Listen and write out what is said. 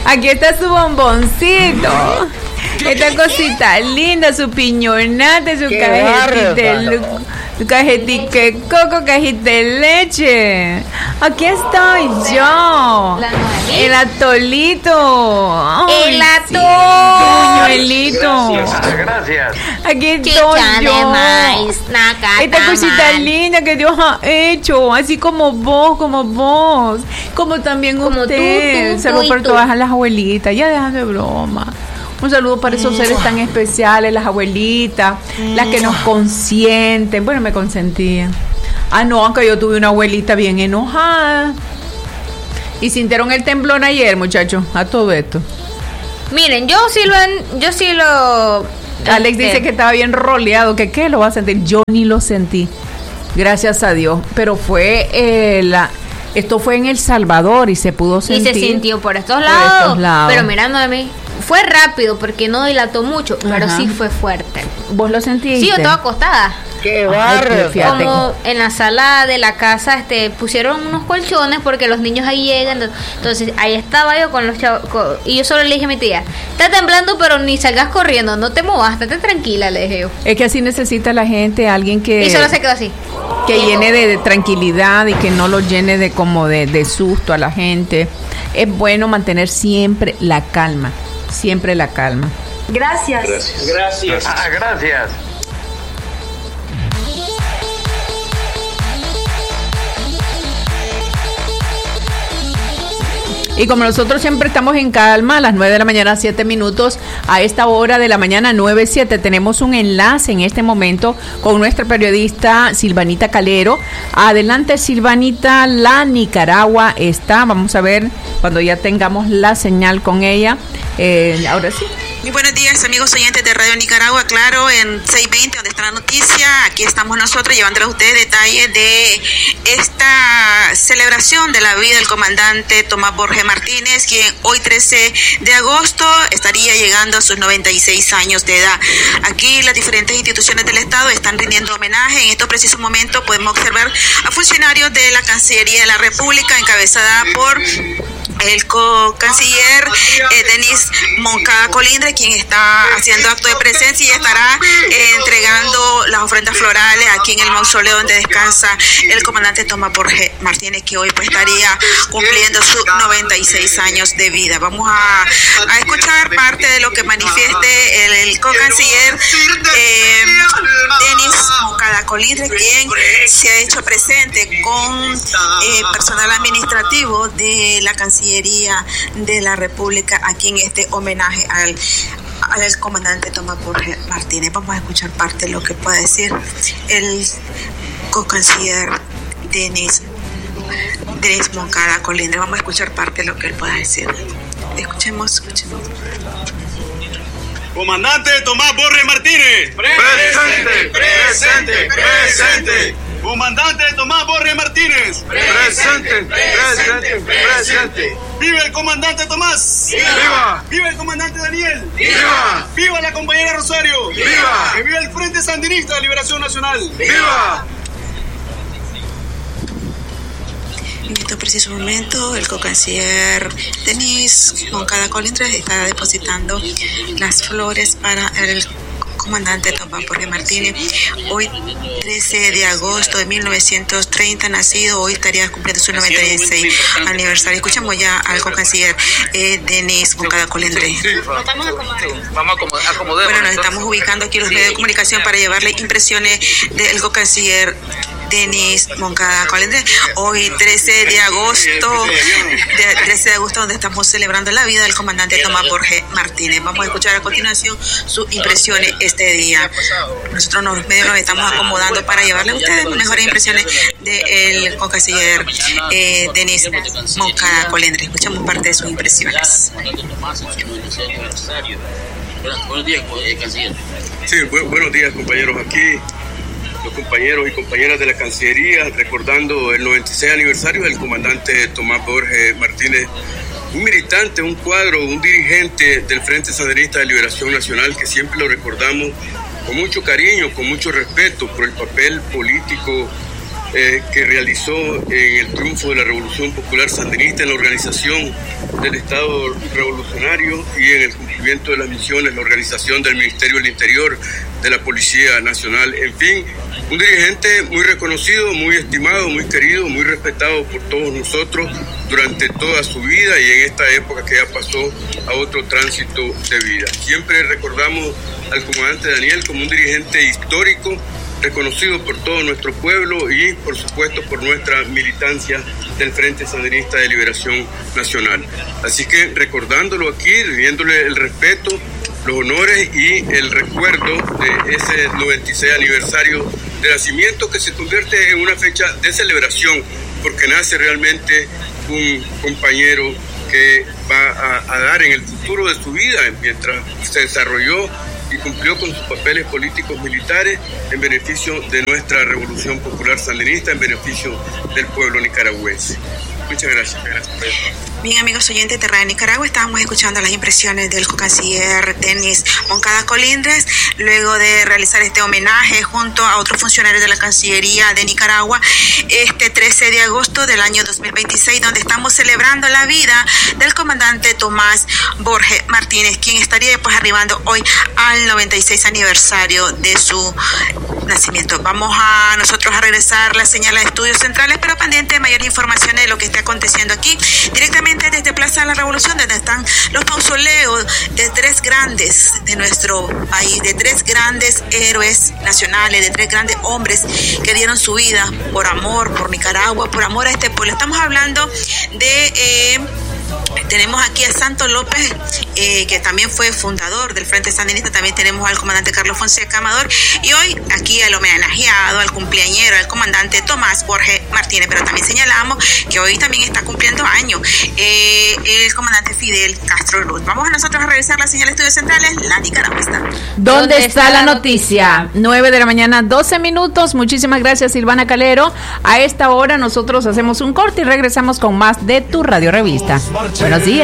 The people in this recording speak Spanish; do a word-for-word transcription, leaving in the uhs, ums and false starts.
Aquí está su bomboncito. Esta cosita linda, su piñonate, su cajetita de su cajetita de coco, cajita de leche. Aquí estoy yo. El atolito. El atol. Buñuelito. Gracias, gracias. Aquí estoy yo. Esta cosita linda que Dios ha hecho, así como vos, como vos, como también como usted. Tú, tú, Saludos tú, para tú. todas las abuelitas, ya dejan de broma. Un saludo para esos seres tan especiales, las abuelitas, las que nos consienten. Bueno, me consentían. Ah, no, aunque yo tuve una abuelita bien enojada. Y sintieron el temblor ayer, muchachos, a todo esto. Miren, yo sí lo en- yo sí lo Alex este, dice que estaba bien roleado, que qué lo va a sentir. Yo ni lo sentí, gracias a Dios. Pero fue eh, la, esto fue en El Salvador y se pudo y sentir. se sintió por estos por lados, estos lados. pero mirando a mí fue rápido porque no dilató mucho, pero Ajá. sí fue fuerte. ¿Vos lo sentiste? Sí, yo estaba acostada. ¡Qué Ay, bárbaro! fíjate. Como en la sala de la casa este pusieron unos colchones porque los niños ahí llegan, entonces ahí estaba yo con los chavos con- y yo solo le dije a mi tía, está temblando pero ni salgas corriendo, no te movas, estate tranquila, le dije yo. Es que así necesita la gente, alguien que, Y solo se quedó así. que llene de, de tranquilidad y que no lo llene de como de, de susto a la gente. Es bueno mantener siempre la calma, siempre la calma. Gracias. Gracias. Ah, gracias. Y como nosotros siempre estamos en calma, a las nueve de la mañana, siete minutos, a esta hora de la mañana, nueve siete, tenemos un enlace en este momento con nuestra periodista Silvanita Calero. Adelante, Silvanita, la Nicaragua está. Vamos a ver cuando ya tengamos la señal con ella. Eh, ahora sí. Muy buenos días, amigos oyentes de Radio Nicaragua, claro, en seiscientos veinte, donde está la noticia. Aquí estamos nosotros llevándoles a ustedes detalles de esta celebración de la vida del comandante Tomás Borges Martínez, quien hoy trece de agosto estaría llegando a sus noventa y seis años de edad. Aquí las diferentes instituciones del Estado están rindiendo homenaje. En estos precisos momentos podemos observar a funcionarios de la Cancillería de la República, encabezada por el co-canciller eh, Denis Moncada Colindre, quien está haciendo acto de presencia y estará eh, entregando las ofrendas florales aquí en el mausoleo donde descansa el comandante Tomás Borges Martínez, que hoy pues estaría cumpliendo sus noventa y seis años de vida. Vamos a, a escuchar parte de lo que manifieste el, el co-canciller eh, Denis Moncada Colindre, quien se ha hecho presente con eh, personal administrativo de la Cancillería de la República aquí en este homenaje al, al comandante Tomás Borges Martínez. Vamos a escuchar parte de lo que puede decir el co-canciller Denis, Denis Moncada Colindre. Vamos a escuchar parte de lo que él pueda decir. Escuchemos, escuchemos. Comandante Tomás Borges Martínez. Presente, presente, presente. Comandante Tomás Borges Martínez. Presente, presente, presente. ¡Viva el comandante Tomás! ¡Viva! ¡Viva el comandante Daniel! ¡Viva! ¡Viva la compañera Rosario! ¡Viva! ¡Que viva el Frente Sandinista de Liberación Nacional! ¡Viva! En estos precisos momentos, el co-canciller Denis Moncada Colindre está depositando las flores para el comandante Tomás Borges Martínez. Hoy, trece de agosto de mil novecientos treinta, nacido, hoy estaría cumpliendo su noventa y seis aniversario. Escuchamos ya al co-canciller eh, Denis Moncada Colindre. Vamos a acomodar. Bueno, nos estamos ubicando aquí en los medios de comunicación para llevarle impresiones del co-canciller Denis Moncada Colindre. Hoy trece de agosto, de, trece de agosto, donde estamos celebrando la vida del comandante Tomás Borges Martínez. Vamos a escuchar a continuación sus impresiones este día. Nosotros los medios nos estamos acomodando para llevarle a ustedes las mejores impresiones del co-canciller eh, Denis Moncada Colindre. Escuchamos parte de sus impresiones. Buenos días, canciller. Sí, bu- buenos días, compañeros. Aquí los compañeros y compañeras de la Cancillería recordando el noventa y seis aniversario del comandante Tomás Borges Martínez, un militante, un cuadro, un dirigente del Frente Sandinista de Liberación Nacional, que siempre lo recordamos con mucho cariño, con mucho respeto por el papel político eh, que realizó en el triunfo de la Revolución Popular Sandinista, en la organización del Estado Revolucionario y en el cumplimiento de las misiones, la organización del Ministerio del Interior, de la Policía Nacional, en fin, un dirigente muy reconocido, muy estimado, muy querido, muy respetado por todos nosotros durante toda su vida y en esta época que ya pasó a otro tránsito de vida. Siempre recordamos al comandante Daniel como un dirigente histórico, reconocido por todo nuestro pueblo y por supuesto por nuestra militancia del Frente Sandinista de Liberación Nacional. Así que recordándolo aquí, rindiéndole el respeto, los honores y el recuerdo de ese noventa y seis aniversario de nacimiento, que se convierte en una fecha de celebración porque nace realmente un compañero que va a, a dar en el futuro de su vida, mientras se desarrolló y cumplió con sus papeles políticos militares en beneficio de nuestra Revolución Popular Sandinista, en beneficio del pueblo nicaragüense. Muchas gracias. gracias. Bien, amigos oyentes de Radio Nicaragua, estábamos escuchando las impresiones del co-canciller Denis Moncada Colindres, luego de realizar este homenaje junto a otros funcionarios de la Cancillería de Nicaragua, este trece de agosto del año dos mil veintiséis, donde estamos celebrando la vida del comandante Tomás Borges Martínez, quien estaría pues arribando hoy al noventa y seis aniversario de su nacimiento. Vamos a nosotros a regresar la señal a estudios centrales, pero pendiente de mayores informaciones de lo que está aconteciendo aquí, directamente desde Plaza de la Revolución, donde están los mausoleos de tres grandes de nuestro país, de tres grandes héroes nacionales, de tres grandes hombres que dieron su vida por amor, por Nicaragua, por amor a este pueblo. Estamos hablando de... Eh, Tenemos aquí a Santo López, eh, que también fue fundador del Frente Sandinista. También tenemos al comandante Carlos Fonseca Amador. Y hoy aquí al homenajeado, al cumpleañero, al comandante Tomás Borges Martínez. Pero también señalamos que hoy también está cumpliendo años eh, el comandante Fidel Castro Ruz. Vamos a nosotros a revisar las señales de estudios centrales. La Nicaragua está. ¿Dónde está la noticia? nueve de la mañana, doce minutos. Muchísimas gracias, Silvana Calero. A esta hora nosotros hacemos un corte y regresamos con más de tu Radio Revista. Buenos días.